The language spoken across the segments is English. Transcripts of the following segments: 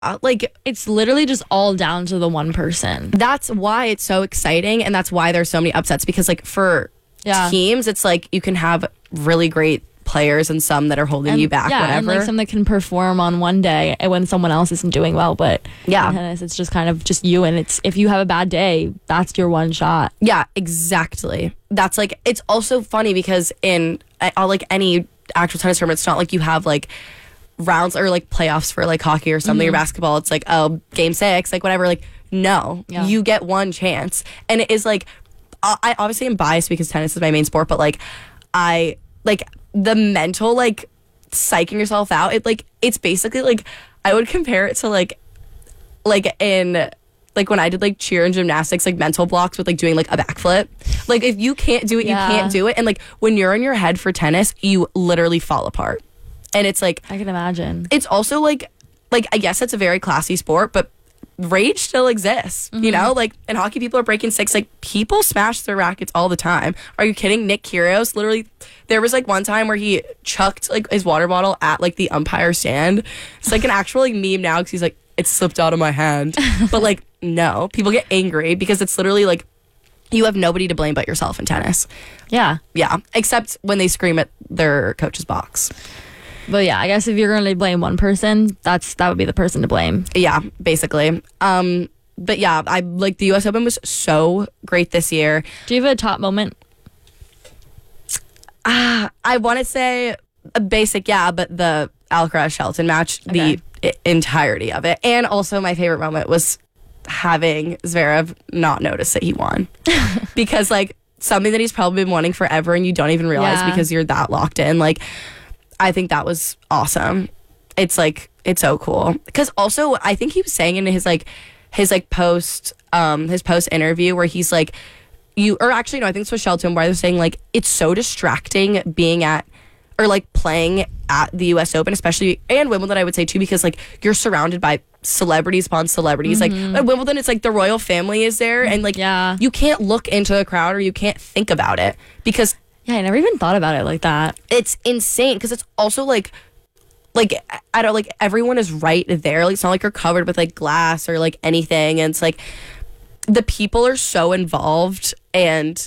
like It's literally just all down to the one person. that's why it's so exciting, and that's why there's so many upsets, because like for teams, it's like you can have really great players and some that are holding you back, whatever. And like some that can perform on one day and when someone else isn't doing well. But in tennis, it's just kind of just you, and it's if you have a bad day, that's your one shot. Yeah, exactly. That's like, it's also funny because in like any actual tennis tournament, it's not like you have like rounds or like playoffs for like hockey or something or basketball. It's like, oh, game 6, like whatever. Like, no, you get one chance. And it is like, I obviously am biased because tennis is my main sport, but like I like the mental like psyching yourself out. It's basically like, I would compare it to like in like when I did like cheer and gymnastics, like mental blocks with like doing like a backflip. Like if you can't do it, you can't do it. And like when you're in your head for tennis, you literally fall apart. And it's like, I can imagine. It's also like I guess it's a very classy sport, but rage still exists, you know? Like in hockey, people are breaking 6. Like people smash their rackets all the time. Are you kidding? Nick Kyrgios, literally, there was like one time where he chucked like his water bottle at like the umpire stand. It's like an actual like meme now because he's like, it slipped out of my hand. But like, no, people get angry because it's literally like you have nobody to blame but yourself in tennis. Yeah. Yeah. Except when they scream at their coach's box. But yeah, I guess if you're going to blame one person, that would be the person to blame. Yeah, basically. But yeah, I like the US Open was so great this year. Do you have a top moment? I want to say a basic, but the Alcaraz Shelton match, the entirety of it. And also my favorite moment was having Zverev not notice that he won. Because like something that he's probably been wanting forever and you don't even realize because you're that locked in. Like, I think that was awesome. It's like, it's so cool. Because also, I think he was saying in his post interview where he's like, I think this was Shelton, where they were saying like, it's so distracting being at, or like playing at the US Open, especially, and Wimbledon, I would say too, because like you're surrounded by celebrities upon celebrities. Like at Wimbledon, it's like the royal family is there, and like you can't look into the crowd or you can't think about it because I never even thought about it like that. It's insane because it's also like I don't like everyone is right there. Like it's not like you're covered with like glass or like anything, and it's like the people are so involved, and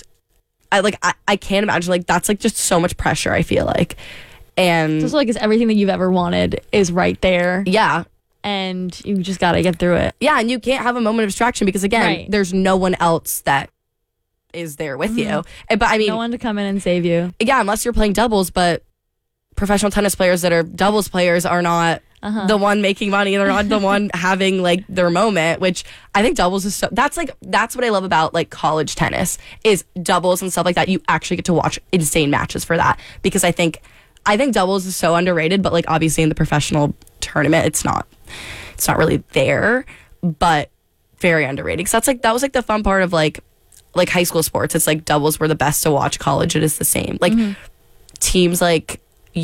I can't imagine like that's like just so much pressure, I feel like. And it's also like it's everything that you've ever wanted is right there. Yeah. And you just gotta get through it. Yeah, and you can't have a moment of distraction because again, there's no one else that is there with you. But I mean, no one to come in and save you. Yeah, unless you're playing doubles, but professional tennis players that are doubles players are not the one making money. They're not the one having like their moment, which I think doubles is so, that's what I love about like college tennis is doubles and stuff like that. You actually get to watch insane matches for that because I think doubles is so underrated, but like obviously in the professional tournament, it's not really there, but very underrated. Cause that was like the fun part of like high school sports. It's like doubles were the best to watch. College, it is the same. Like teams like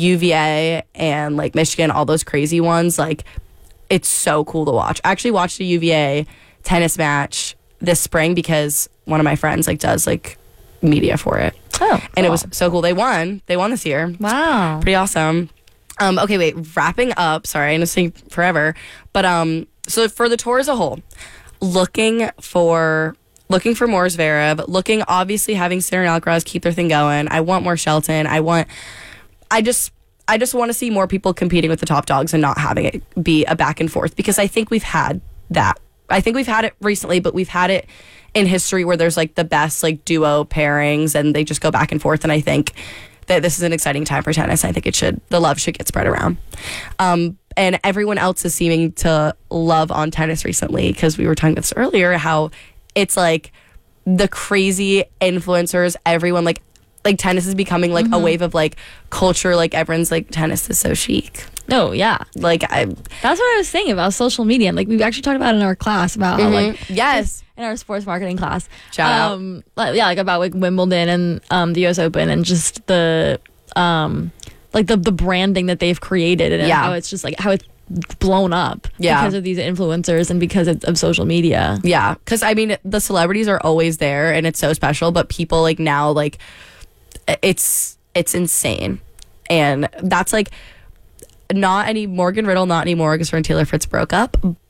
UVA and like Michigan, all those crazy ones, like it's so cool to watch. I actually watched a UVA tennis match this spring because one of my friends like does like media for it. Oh, cool. And it was so cool. They won this year. Wow. Pretty awesome. Okay, wait, wrapping up. Sorry, I'm just saying forever. But so for the tour as a whole, looking for more Zverev, obviously having Sinner and Alcaraz keep their thing going. I want more Shelton. I just want to see more people competing with the top dogs and not having it be a back and forth because I think we've had that. I think we've had it recently, but we've had it in history where there's like the best like duo pairings and they just go back and forth. And I think that this is an exciting time for tennis. I think the love should get spread around. And everyone else is seeming to love on tennis recently because we were talking about this earlier, how it's like the crazy influencers, everyone like tennis is becoming like a wave of like culture. Like everyone's like tennis is so chic. Oh yeah. Like that's what I was saying about social media. And like we've actually talked about it in our class about how like in our sports marketing class. Shout out. Like about like Wimbledon and the US Open and just the like the branding that they've created and how it's just like how it's blown up because of these influencers and because of social media. Yeah, because I mean the celebrities are always there and it's so special, but people like now like it's insane. And that's like not any Morgan Riddle, not anymore because her and Taylor Fritz broke up.